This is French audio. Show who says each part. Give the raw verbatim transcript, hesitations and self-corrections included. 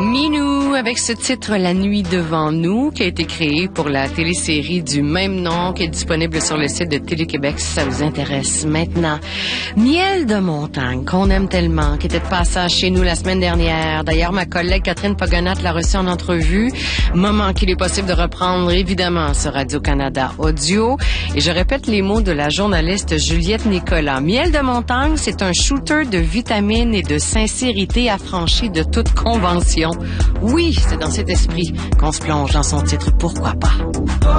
Speaker 1: Minou, avec ce titre La nuit devant nous, qui a été créé pour la télésérie du même nom, qui est disponible sur le site de Télé-Québec si ça vous intéresse maintenant. Miel de montagne, qu'on aime tellement, qui était de passage chez nous la semaine dernière. D'ailleurs, ma collègue Catherine Pogonat l'a reçu en entrevue. Moment qu'il est possible de reprendre, évidemment, sur Radio-Canada Audio. Et je répète les mots de la journaliste Juliette Nicolas. Miel de montagne, c'est un shooter de vitamines et de sincérité affranchi de toute convention. Oui, c'est dans cet esprit qu'on se plonge dans son titre Pourquoi pas.